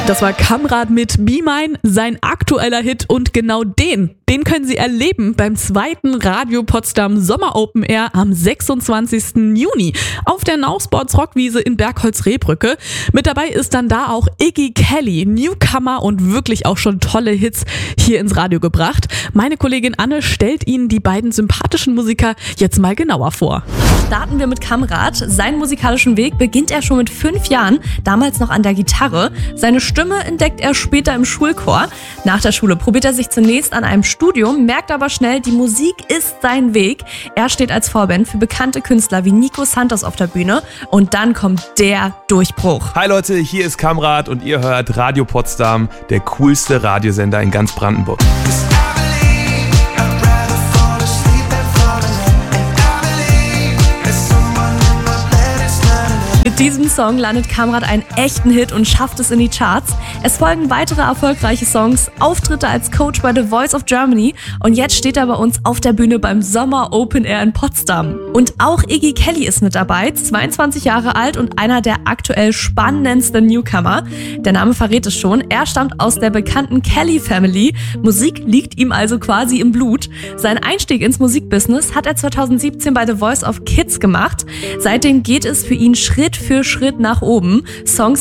Das war Kamrat mit Be Mine, sein aktueller Hit, und genau den können Sie erleben beim 2. Radio Potsdam Sommer Open Air am 26. Juni auf der Now Sports Rockwiese in Bergholz-Rehbrücke. Mit dabei ist dann da auch Iggy Kelly, Newcomer und wirklich auch schon tolle Hits hier ins Radio gebracht. Meine Kollegin Anne stellt Ihnen die beiden sympathischen Musiker jetzt mal genauer vor. Starten wir mit Kamrat. Seinen musikalischen Weg beginnt er schon mit 5 Jahren, damals noch an der Gitarre. Seine Stimme entdeckt er später im Schulchor. Nach der Schule probiert er sich zunächst an einem Studium, merkt aber schnell, die Musik ist sein Weg. Er steht als Vorband für bekannte Künstler wie Nico Santos auf der Bühne und dann kommt der Durchbruch. Hi Leute, hier ist Kamrat und ihr hört Radio Potsdam, der coolste Radiosender in ganz Brandenburg. Mit diesem Song landet Kamrat einen echten Hit und schafft es in die Charts. Es folgen weitere erfolgreiche Songs, Auftritte als Coach bei The Voice of Germany und jetzt steht er bei uns auf der Bühne beim Sommer Open Air in Potsdam. Und auch Iggy Kelly ist mit dabei, 22 Jahre alt und einer der aktuell spannendsten Newcomer. Der Name verrät es schon, er stammt aus der bekannten Kelly Family. Musik liegt ihm also quasi im Blut. Seinen Einstieg ins Musikbusiness hat er 2017 bei The Voice of Kids gemacht. Seitdem geht es für ihn Schritt für Schritt nach oben. Songs